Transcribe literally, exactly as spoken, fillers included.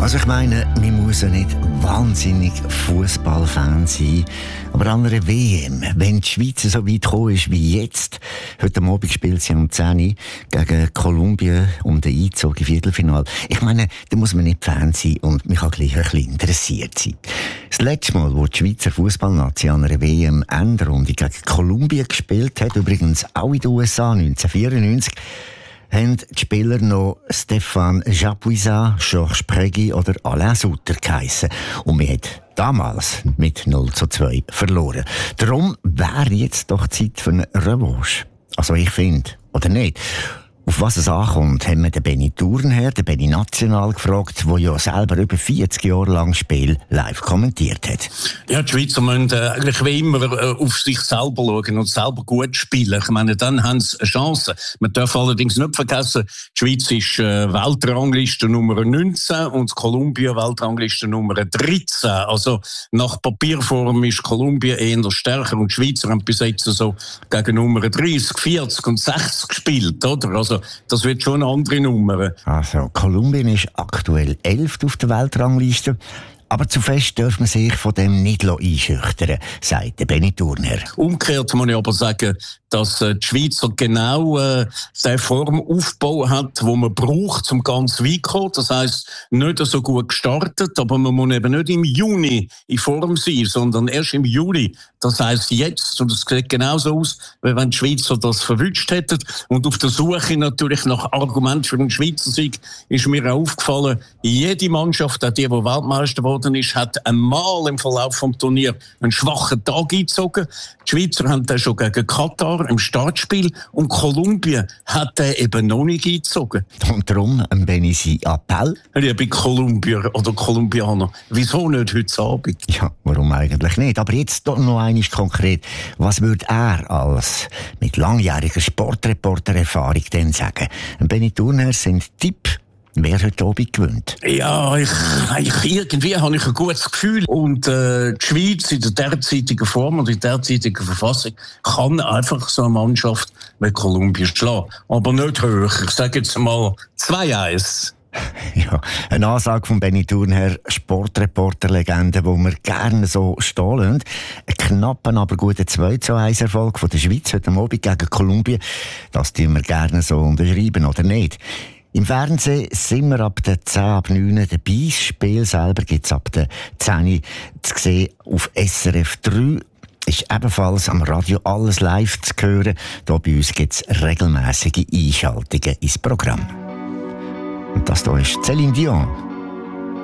Also ich meine, man muss ja nicht wahnsinnig Fußballfan sein, aber an einer W M, wenn die Schweiz so weit gekommen ist wie jetzt, heute Abend spielt sie um zehn Uhr gegen Kolumbien um den Einzug im Viertelfinale. Ich meine, da muss man nicht Fan sein und man kann gleich ein bisschen interessiert sein. Das letzte Mal, wo die Schweizer Fußballnazi an einer W M Endrunde gegen Kolumbien gespielt hat, übrigens auch in den U S A neunzehnhundertvierundneunzig, haben die Spieler noch Stéphane Chapuisat, Georges Pregui oder Alain Sutter geheissen. Und wir haben damals mit null zu zwei verloren. Darum wäre jetzt doch Zeit für eine Revanche. Also ich finde, oder nicht? Auf was es ankommt, haben wir den Benny Thurnherr, den Benny National gefragt, der ja selber über vierzig Jahre lang Spiel live kommentiert hat. Ja, die Schweizer müssen äh, eigentlich wie immer äh, auf sich selber schauen und selber gut spielen. Ich meine, dann haben sie eine Chance. Man darf allerdings nicht vergessen, die Schweiz ist äh, Weltrangliste Nummer neunzehn und Kolumbien Weltrangliste Nummer dreizehn. Also nach Papierform ist Kolumbien eher stärker und die Schweizer haben bis jetzt so gegen Nummer dreißig, vierzig und sechzig gespielt, oder? Also das wird schon eine andere Nummer. Also, Kolumbien ist aktuell elft auf der Weltrangliste. Aber zu fest darf man sich von dem nicht einschüchtern, sagt der Benny Thurnherr. Umgekehrt muss ich aber sagen, dass äh, die Schweizer genau äh, den Formaufbau hat, den man braucht, um ganz weit zu kommen. Das heisst, nicht so gut gestartet, aber man muss eben nicht im Juni in Form sein, sondern erst im Juli. Das heisst jetzt, und es sieht genauso aus, wie wenn die Schweizer das verwünscht hätten. Und auf der Suche natürlich nach Argument für den Schweizer Sieg ist mir auch aufgefallen, jede Mannschaft, auch die, die Weltmeister geworden ist, hat einmal im Verlauf des Turniers einen schwachen Tag eingezogen. Die Schweizer haben den schon gegen Katar im Startspiel und Kolumbien hat den eben noch nicht eingezogen. Und darum ein Benny sein Appell. Liebe Kolumbier oder Kolumbianer, wieso nicht heute Abend? Ja, warum eigentlich nicht? Aber jetzt doch noch einmal konkret. Was würde er als mit langjähriger Sportreporter-Erfahrung denn sagen? Benny Thurnherr sind Tipp, wer heute Abend gewinnt? Ja, ich, ich, irgendwie habe ich ein gutes Gefühl. Und äh, die Schweiz in der derzeitigen Form und in der derzeitigen Verfassung kann einfach so eine Mannschaft wie Kolumbien schlagen. Aber nicht höher. Ich sage jetzt mal zwei eins. Ja, eine Ansage von Benny Thurnherr, Sportreporter-Legende, wo wir gerne so stehen lassen. Einen knappen, aber guten zwei zu eins Erfolg von der Schweiz heute Abend gegen Kolumbien. Das tun wir gerne so unterschreiben, oder nicht? Im Fernsehen sind wir ab der zehn ab neun dabei. Das Spiel selber gibt es ab der zehn zu sehen auf S R F drei. Ist ebenfalls am Radio alles live zu hören. Hier bei uns gibt es regelmässige Einschaltungen ins Programm. Und das hier ist Céline Dion.